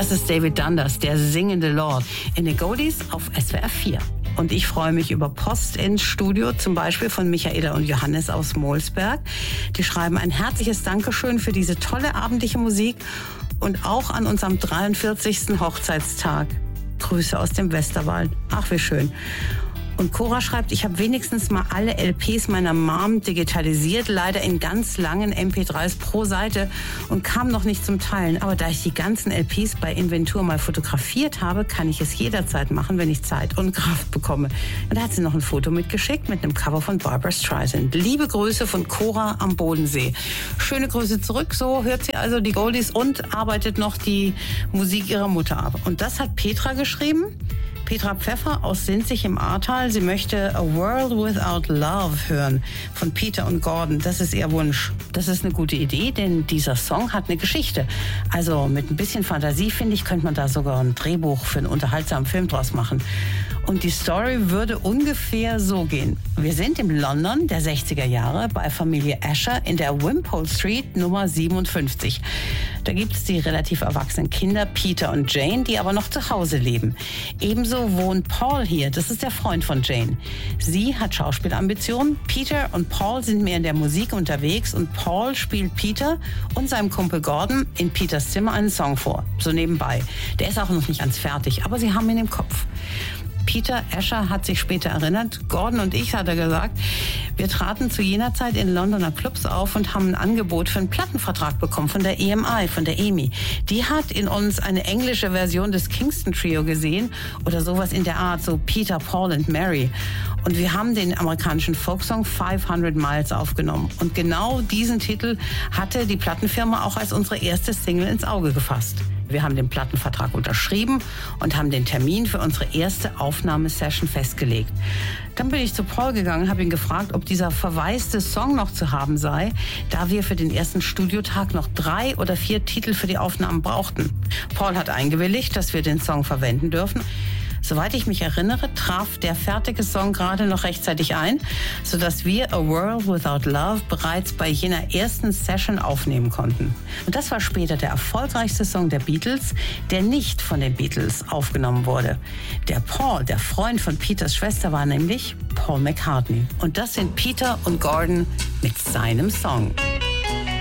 Das ist David Dundas, der singende Lord, in den Goldies auf SWR 4. Und ich freue mich über Post ins Studio, zum Beispiel von Michaela und Johannes aus Molsberg. Die schreiben ein herzliches Dankeschön für diese tolle abendliche Musik und auch an unserem 43. Hochzeitstag. Grüße aus dem Westerwald. Ach, wie schön. Und Cora schreibt, ich habe wenigstens mal alle LPs meiner Mom digitalisiert, leider in ganz langen MP3s pro Seite und kam noch nicht zum Teilen. Aber da ich die ganzen LPs bei Inventur mal fotografiert habe, kann ich es jederzeit machen, wenn ich Zeit und Kraft bekomme. Und da hat sie noch ein Foto mitgeschickt mit einem Cover von Barbra Streisand. Liebe Grüße von Cora am Bodensee. Schöne Grüße zurück. So hört sie also die Goldies und arbeitet noch die Musik ihrer Mutter ab. Und das hat Petra geschrieben. Petra Pfeffer aus Sinzig im Ahrtal. Sie möchte A World Without Love hören von Peter und Gordon. Das ist ihr Wunsch. Das ist eine gute Idee, denn dieser Song hat eine Geschichte. Also mit ein bisschen Fantasie, finde ich, könnte man da sogar ein Drehbuch für einen unterhaltsamen Film draus machen. Und die Story würde ungefähr so gehen. Wir sind im London der 60er Jahre bei Familie Asher in der Wimpole Street Nummer 57. Da gibt es die relativ erwachsenen Kinder Peter und Jane, die aber noch zu Hause leben. Ebenso wohnt Paul hier, das ist der Freund von Jane. Sie hat Schauspielambitionen. Peter und Paul sind mehr in der Musik unterwegs und Paul spielt Peter und seinem Kumpel Gordon in Peters Zimmer einen Song vor, so nebenbei. Der ist auch noch nicht ganz fertig, aber sie haben ihn im Kopf. Peter Asher hat sich später erinnert, Gordon und ich, hat er gesagt, wir traten zu jener Zeit in Londoner Clubs auf und haben ein Angebot für einen Plattenvertrag bekommen von der EMI, von der EMI. Die hat in uns eine englische Version des Kingston Trio gesehen oder sowas in der Art, so Peter, Paul and Mary. Und wir haben den amerikanischen Folksong 500 Miles aufgenommen. Und genau diesen Titel hatte die Plattenfirma auch als unsere erste Single ins Auge gefasst. Wir haben den Plattenvertrag unterschrieben und haben den Termin für unsere erste Aufnahmesession festgelegt. Dann bin ich zu Paul gegangen, habe ihn gefragt, ob dieser verwaiste Song noch zu haben sei, da wir für den ersten Studiotag noch 3 oder 4 Titel für die Aufnahmen brauchten. Paul hat eingewilligt, dass wir den Song verwenden dürfen. Soweit ich mich erinnere, traf der fertige Song gerade noch rechtzeitig ein, sodass wir A World Without Love bereits bei jener ersten Session aufnehmen konnten. Und das war später der erfolgreichste Song der Beatles, der nicht von den Beatles aufgenommen wurde. Der Paul, der Freund von Peters Schwester, war nämlich Paul McCartney. Und das sind Peter und Gordon mit seinem Song.